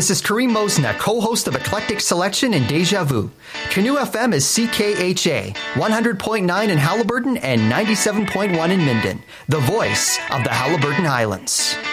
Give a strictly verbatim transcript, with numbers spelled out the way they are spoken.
This is Kareem Mosna, co-host of Eclectic Selection and Deja Vu. Canoe F M is C K H A, one hundred point nine in Halliburton and ninety-seven point one in Minden, the voice of the Halliburton Highlands.